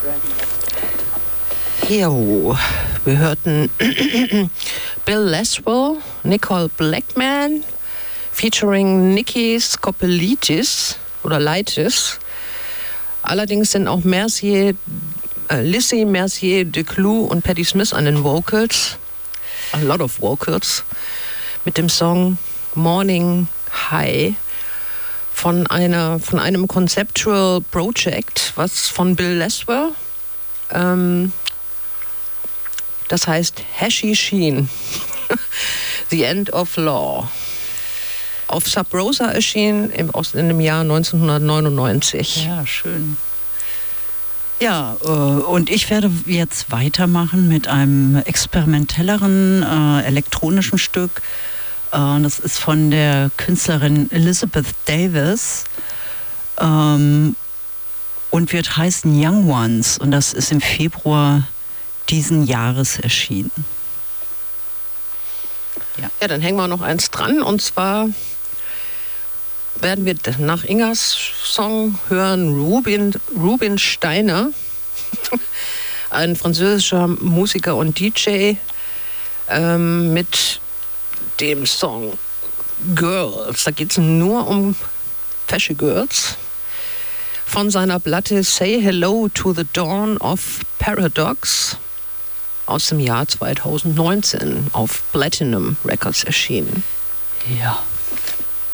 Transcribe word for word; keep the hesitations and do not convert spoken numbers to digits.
Jo, wir hörten Bill Laswell, Nicole Blackman, featuring Nikki Skopelitis oder Leitis. Allerdings sind auch Mercier, äh, Lissy Mercier de Clou und Patti Smith an den Vocals. A lot of Vocals. Mit dem Song Morning High von, einer, von einem Conceptual Project, was von Bill Laswell. Ähm, das heißt Hashishin. The End of Law. Auf Sub Rosa erschien im, in dem Jahr neunzehnhundertneunundneunzig. Ja, schön. Ja, äh, und ich werde jetzt weitermachen mit einem experimentelleren, äh, elektronischen Stück. Äh, das ist von der Künstlerin Elizabeth Davis ähm, und wird heißen Young Ones. Und das ist im Februar diesen Jahres erschienen. Ja. Ja, dann hängen wir noch eins dran, und zwar werden wir nach Ingas Song hören Rubin, Rubin Steiner, ein französischer Musiker und D J, ähm, mit dem Song Girls. Da geht es nur um Fashion Girls. Von seiner Platte Say Hello to the Dawn of Paradox aus dem Jahr zweitausendneunzehn auf Platinum Records erschienen. Ja.